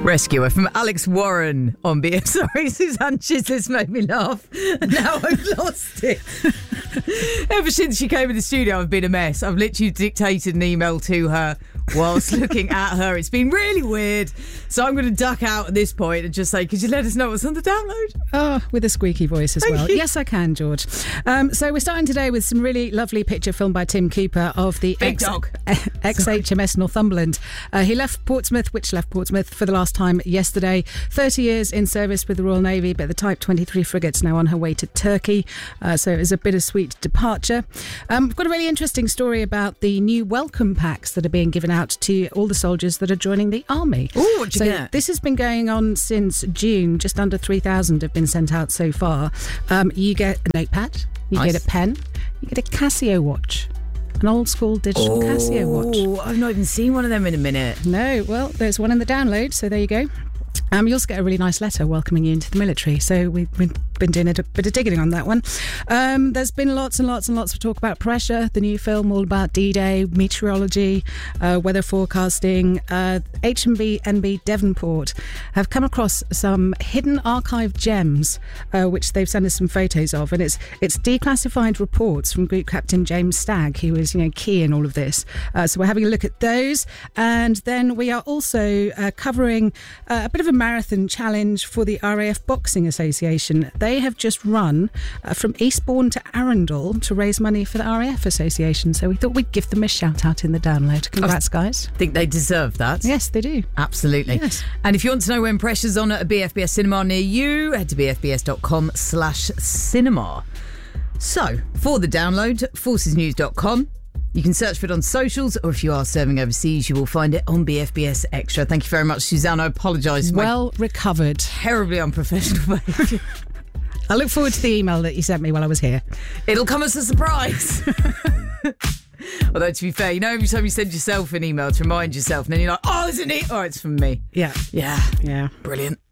Rescuer from Alex Warren on BF. Sorry, Suzanne Chislis made me laugh. And now I've lost it. Ever since she came in the studio, I've been a mess. I've literally dictated an email to her whilst looking at her. It's been really weird. So I'm going to duck out at this point and just say, could you let us know what's on the download? Oh, with a squeaky voice as well. Thank you. Yes, I can, George. So we're starting today with some really lovely picture filmed by Tim Cooper of the ex-HMS Northumberland. He left Portsmouth for the last time yesterday. 30 years in service with the Royal Navy, but the Type 23 frigate's now on her way to Turkey. So it was a bittersweet departure. We've got a really interesting story about the new welcome packs that are being given out to all the soldiers that are joining the army. Oh, what'd you get? This has been going on since June. Just under 3,000 have been sent out so far. You get a notepad, you get a pen, you get a Casio watch. An old school digital Casio watch. Oh, I've not even seen one of them in a minute. No, well, there's one in the download, so there you go. You also get a really nice letter welcoming you into the military. So we've been doing a bit of digging on that one. There's been lots and lots and lots of talk about Pressure, the new film all about D-Day, meteorology, weather forecasting. HMB NB Devonport have come across some hidden archive gems, which they've sent us some photos of, and it's declassified reports from Group Captain James Stagg, who was key in all of this. So we're having a look at those, and then we are also covering a bit of a marathon challenge for the RAF Boxing Association. They have just run from Eastbourne to Arundel to raise money for the RAF Association. So we thought we'd give them a shout out in the download. Congrats, guys. I think they deserve that. Yes, they do. Absolutely. Yes. And if you want to know when Pressure's on at a BFBS cinema near you, head to bfbs.com/cinema. So, for the download, forcesnews.com. You can search for it on socials, or if you are serving overseas, you will find it on BFBS Extra. Thank you very much, Suzanne. I apologise. Well recovered. Terribly unprofessional behaviour. I look forward to the email that you sent me while I was here. It'll come as a surprise. Although, to be fair, every time you send yourself an email to remind yourself, and then you're like, oh, isn't it? Oh, it's from me. Yeah. Yeah. Yeah. Brilliant.